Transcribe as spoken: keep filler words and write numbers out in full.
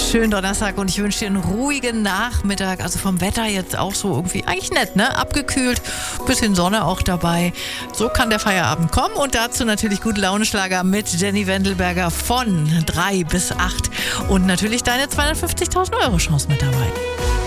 Schönen Donnerstag und ich wünsche dir einen ruhigen Nachmittag. Also vom Wetter jetzt auch so irgendwie eigentlich nett, ne? Abgekühlt, bisschen Sonne auch dabei. So kann der Feierabend kommen und dazu natürlich gute Laune-Schlager mit Jenny Wendelberger von drei bis acht und natürlich deine zweihundertfünfzigtausend Euro Chance mit dabei.